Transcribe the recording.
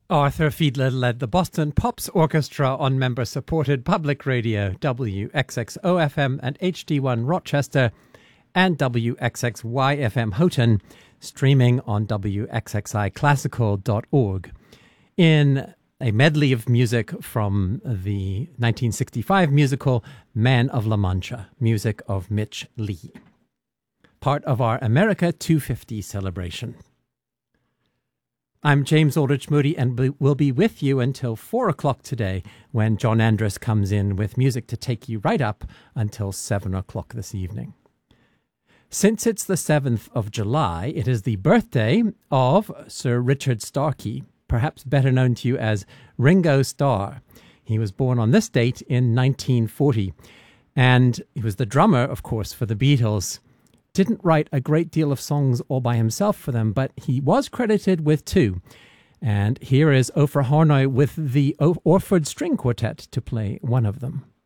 Arthur Fiedler led the Boston Pops Orchestra on member-supported public radio WXXO-FM and HD1 Rochester and WXXY-FM Houghton, streaming on WXXIClassical.org. In a medley of music from the 1965 musical Man of La Mancha, music of Mitch Lee. Part of our America 250 celebration. I'm James Aldrich Moody and will be with you until 4 o'clock today when John Andrus comes in with music to take you right up until 7 o'clock this evening. Since it's the 7th of July, it is the birthday of Sir Richard Starkey, perhaps better known to you as Ringo Starr. He was born on this date in 1940, and he was the drummer, of course, for the Beatles. Didn't write a great deal of songs all by himself for them, but he was credited with 2. And here is Ofra Harnoy with the Orford String Quartet to play one of them.